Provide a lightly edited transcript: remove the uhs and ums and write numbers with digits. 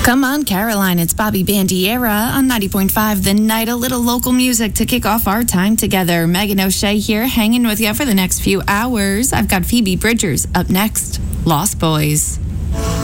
Come on, Caroline. It's Bobby Bandiera on 90.5 The Night. A little local music to kick off our time together. Megan O'Shea here, hanging with you for the next few hours. I've got Phoebe Bridgers up next. Lost Boys.